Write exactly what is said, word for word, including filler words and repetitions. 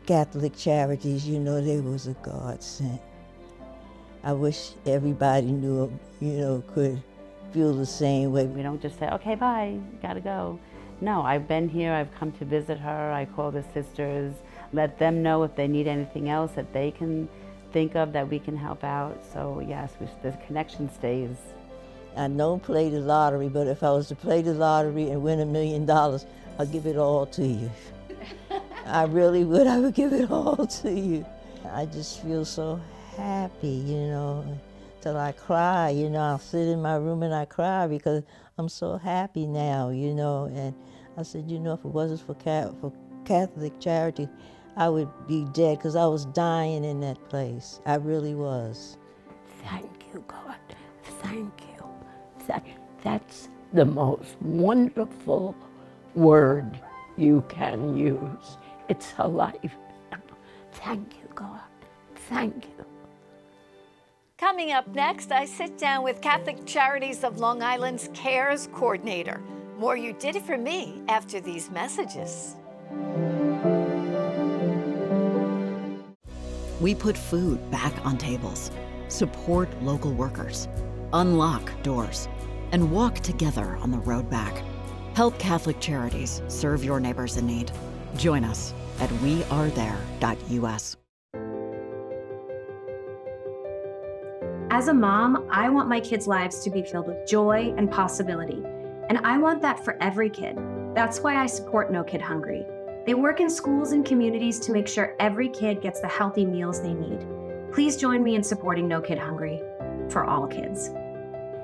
Catholic Charities, you know, they was a godsend. I wish everybody knew, you know, could feel the same way. We don't just say, okay, bye, gotta go. No, I've been here, I've come to visit her, I call the sisters, let them know if they need anything else that they can think of that we can help out. So yes, we, the connection stays. I don't play the lottery, but if I was to play the lottery and win a million dollars, I'll give it all to you. I really would, I would give it all to you. I just feel so happy, you know, till I cry, you know, I'll sit in my room and I cry because I'm so happy now, you know, and I said, you know, if it wasn't for, for Catholic Charity, I would be dead because I was dying in that place. I really was. Thank you, God. Thank you. That, that's the most wonderful word you can use. It's a life. Thank you, God. Thank you. Coming up next, I sit down with Catholic Charities of Long Island's CARES coordinator. More You Did It For Me after these messages. We put food back on tables, support local workers, unlock doors, and walk together on the road back. Help Catholic Charities serve your neighbors in need. Join us at we are there dot U S. As a mom, I want my kids' lives to be filled with joy and possibility, and I want that for every kid. That's why I support No Kid Hungry. They work in schools and communities to make sure every kid gets the healthy meals they need. Please join me in supporting No Kid Hungry for all kids.